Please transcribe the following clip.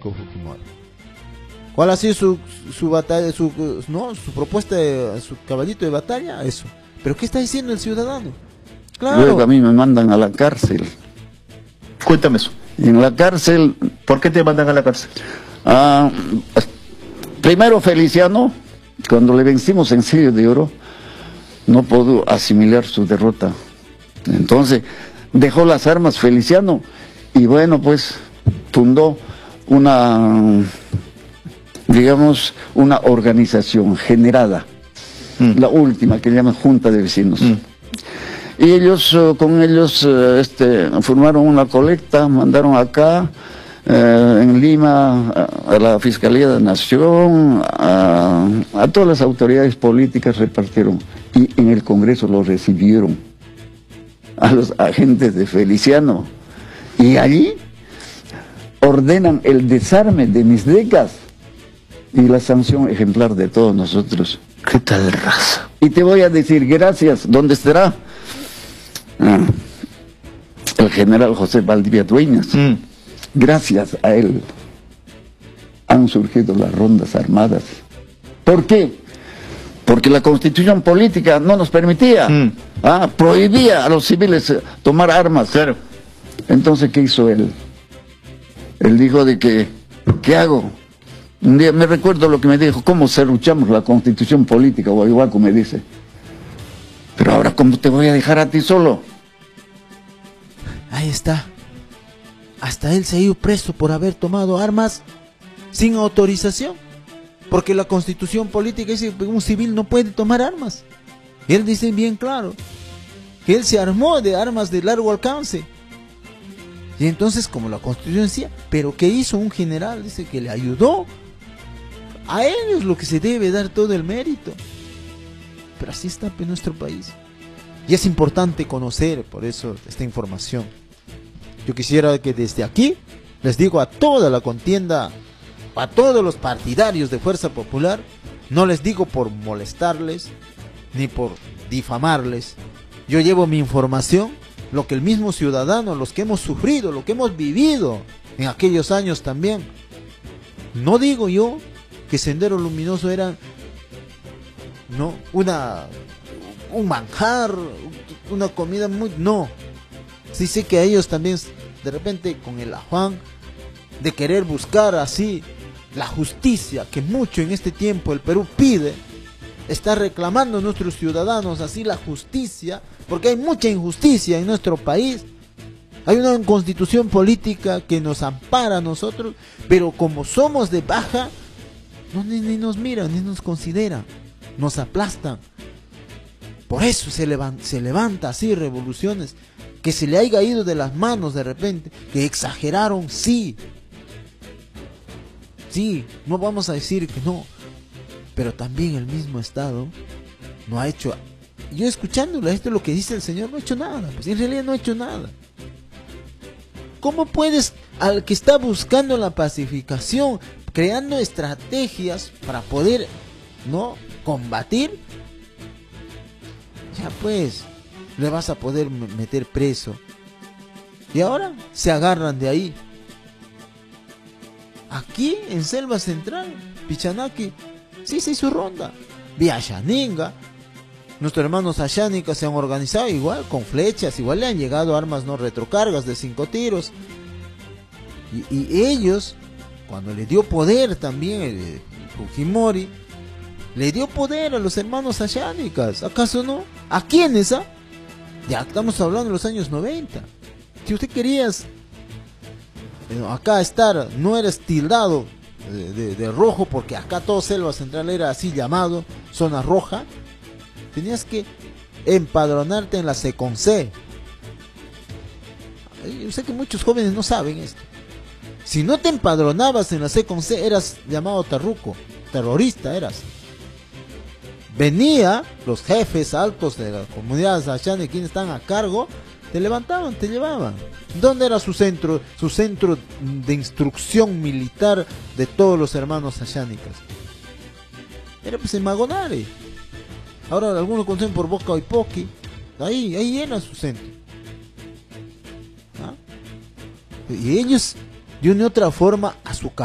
Keiko Fujimori. ¿Cuál ha sido su batalla, su propuesta, su caballito de batalla? Eso. ¿Pero qué está diciendo el ciudadano? Claro. Luego a mí me mandan a la cárcel. Cuéntame eso. Y en la cárcel... ¿Por qué te mandan a la cárcel? Primero Feliciano, cuando le vencimos en Sello de Oro, no pudo asimilar su derrota. Entonces dejó las armas Feliciano y bueno, pues fundó una, digamos, una organización generada, la última que llaman Junta de Vecinos. Y ellos, con ellos, formaron una colecta, mandaron acá, en Lima, a la Fiscalía de la Nación, a todas las autoridades políticas repartieron. Y en el Congreso lo recibieron, a los agentes de Feliciano. Y allí ordenan el desarme de mis decas y la sanción ejemplar de todos nosotros. ¿Qué tal raza? Y te voy a decir gracias. ¿Dónde estará? El general José Valdivia Dueñas. Gracias a él han surgido las rondas armadas. ¿Por qué? Porque la constitución política no nos permitía, prohibía a los civiles tomar armas. Claro. Entonces, ¿qué hizo él? Él dijo de que, ¿qué hago? Un día me recuerdo lo que me dijo: ¿cómo serruchamos la constitución política? Guayhuaco me dice. Pero ahora, ¿cómo te voy a dejar a ti solo? Ahí está. Hasta él se ha ido preso por haber tomado armas sin autorización. Porque la constitución política dice que un civil no puede tomar armas. Y él dice bien claro que él se armó de armas de largo alcance. Y entonces, como la constitución decía, ¿pero qué hizo un general? Dice que le ayudó. A él es lo que se debe dar todo el mérito. Pero así está en nuestro país. Y es importante conocer, por eso, esta información. Yo quisiera que desde aquí les digo a toda la contienda, a todos los partidarios de Fuerza Popular, no les digo por molestarles, ni por difamarles. Yo llevo mi información, lo que el mismo ciudadano, los que hemos sufrido, lo que hemos vivido en aquellos años también. No digo yo que Sendero Luminoso era un manjar, una comida muy... No. Sí sé que a ellos también, de repente, con el afán de querer buscar así la justicia que mucho en este tiempo el Perú pide, está reclamando a nuestros ciudadanos así la justicia, porque hay mucha injusticia en nuestro país. Hay una constitución política que nos ampara a nosotros, pero como somos de baja, ni nos miran, ni nos consideran, nos aplastan. Por eso se levanta así revoluciones, que se le haya ido de las manos de repente, que exageraron, sí, no vamos a decir que no, pero también el mismo Estado no ha hecho. Yo escuchándolo, esto es lo que dice el señor, no ha hecho nada, pues en realidad no ha hecho nada. ¿Cómo puedes, al que está buscando la pacificación, creando estrategias para poder, ¿no?, combatir? Ya pues, le vas a poder meter preso. Y ahora se agarran de ahí. Aquí en Selva Central, Pichanaki, sí se hizo ronda. Vía Xaninga. Nuestros hermanos Ashánicas se han organizado igual, con flechas, igual le han llegado armas no retrocargas de 5 tiros. Y ellos, cuando le dio poder también el Fujimori, le dio poder a los hermanos Ashánicas, ¿acaso no? ¿A quiénes? Ya estamos hablando de los años 90. Si usted querías acá estar, no eres tildado de rojo, porque acá todo Selva Central era así llamado, zona roja, tenías que empadronarte en la Seconce. Yo sé que muchos jóvenes no saben esto. Si no te empadronabas en la Seconce, eras llamado terruco, terrorista eras. Venía los jefes altos de las comunidades Ashani, quienes están a cargo, te levantaban, te llevaban. ¿Dónde era su centro de instrucción militar de todos los hermanos Ashánicas? Era pues en Magonare. Ahora algunos conocen por Boca Oipoqui. Ahí era su centro. Y ellos, de una u otra forma, a su